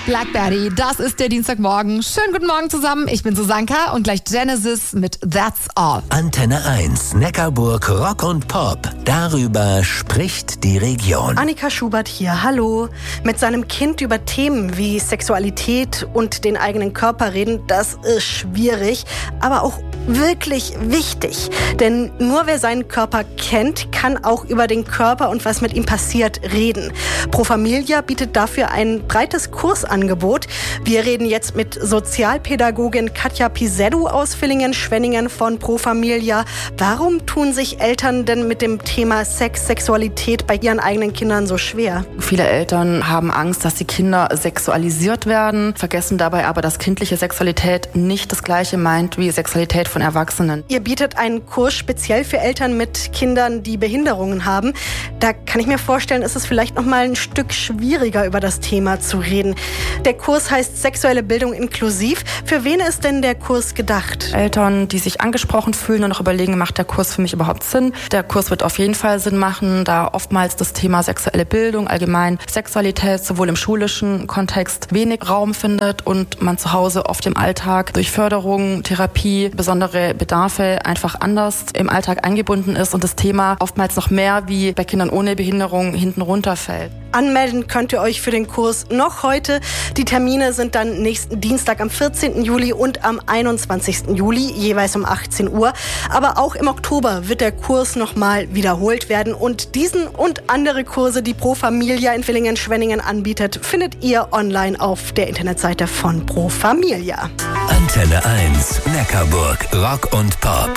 Blackberry, das ist der Dienstagmorgen. Schönen guten Morgen zusammen. Ich bin Susanka und gleich Genesis mit That's All. Antenne 1, Neckarburg, Rock und Pop. Darüber spricht die Region. Annika Schubert hier, hallo. Mit seinem Kind über Themen wie Sexualität und den eigenen Körper reden, das ist schwierig, aber auch wirklich wichtig. Denn nur wer seinen Körper kennt, kann auch über den Körper und was mit ihm passiert reden. Pro Familia bietet dafür ein breites Kursangebot. Wir reden jetzt mit Sozialpädagogin Katja Piseddu aus Villingen-Schwenningen von Pro Familia. Warum tun sich Eltern denn mit dem Thema Sex, Sexualität bei ihren eigenen Kindern so schwer? Viele Eltern haben Angst, dass die Kinder sexualisiert werden, vergessen dabei aber, dass kindliche Sexualität nicht das Gleiche meint wie Sexualität von Erwachsenen. Ihr bietet einen Kurs speziell für Eltern mit Kindern, die Behinderungen haben. Da kann ich mir vorstellen, ist es vielleicht noch mal ein Stück schwieriger, über das Thema zu reden. Der Kurs heißt Sexuelle Bildung inklusiv. Für wen ist denn der Kurs gedacht? Eltern, die sich angesprochen fühlen und noch überlegen, macht der Kurs für mich überhaupt Sinn? Der Kurs wird auf jeden Fall Sinn machen, da oftmals das Thema sexuelle Bildung, allgemein Sexualität, sowohl im schulischen Kontext wenig Raum findet und man zu Hause oft im Alltag durch Förderung, Therapie, besondere Bedarfe einfach anders im Alltag eingebunden ist und das Thema oftmals noch mehr wie bei Kindern ohne Behinderung hinten runterfällt. Anmelden könnt ihr euch für den Kurs noch heute. Die Termine sind dann nächsten Dienstag am 14. Juli und am 21. Juli, jeweils um 18 Uhr. Aber auch im Oktober wird der Kurs nochmal wiederholt werden. Und diesen und andere Kurse, die Pro Familia in Villingen-Schwenningen anbietet, findet ihr online auf der Internetseite von Pro Familia. Antenne 1, Neckarburg, Rock und Pop.